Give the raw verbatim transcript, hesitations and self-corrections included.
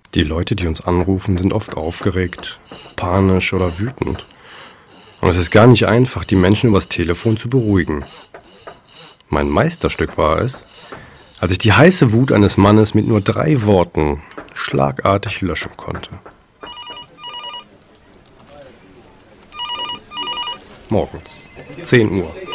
Die Leute, die uns anrufen, sind oft aufgeregt, panisch oder wütend. Und es ist gar nicht einfach, die Menschen übers Telefon zu beruhigen. Mein Meisterstück war es, als ich die heiße Wut eines Mannes mit nur drei Worten schlagartig löschen konnte. Morgens, zehn Uhr.